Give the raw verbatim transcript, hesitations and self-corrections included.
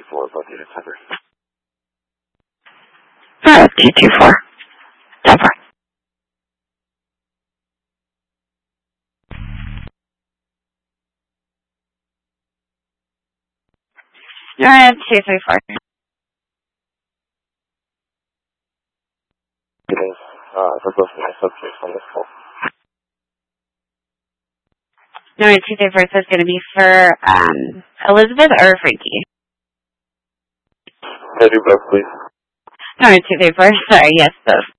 four, about the December. Alright, two two four. Denver. Alright, two three four. It is, uh, for both of my subjects on this call. Alright, two three four, so it's going to be for, um, Elizabeth or Frankie? Can I do both, please? Alright, two three four, sorry, yes, both.